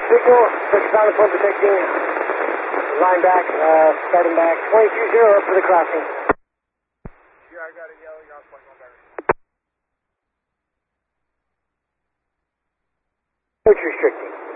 Signal, switch down the point detecting. Line back, starting back. 22-0 for the crossing. Yeah, I got it, yellow, you're on point, one better. Approach restricting.